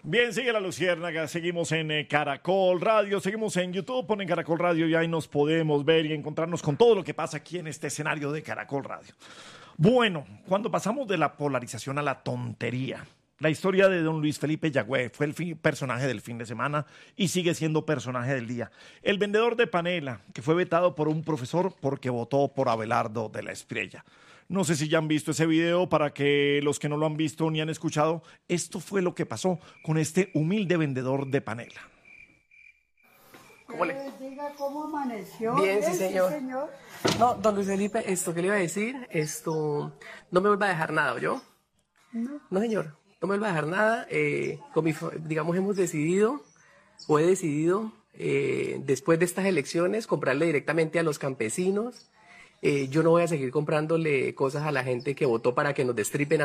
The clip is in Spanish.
Bien, sigue la Luciérnaga, seguimos en Caracol Radio, seguimos en YouTube, ponen Caracol Radio y ahí nos podemos ver y encontrarnos con todo lo que pasa aquí en este escenario de Caracol Radio. Bueno, cuando pasamos de la polarización a la tontería, la historia de don Luis Felipe Yagüe fue el personaje del fin de semana y sigue siendo personaje del día. El vendedor de panela, que fue vetado por un profesor porque votó por Abelardo de la Espriella. No sé si ya han visto ese video, para que los que no lo han visto ni han escuchado, esto fue lo que pasó con este humilde vendedor de panela. ¿Cómo le diga cómo amaneció? Bien, sí, señor. Sí, señor. No, don Luis Felipe, ¿qué le iba a decir? No me vuelva a dejar nada, ¿oyó? No, señor, no me vuelva a dejar nada. Digamos, hemos decidido, o he decidido, después de estas elecciones, comprarle directamente a los campesinos. Yo no voy a seguir comprándole cosas a la gente que votó para que nos destripen a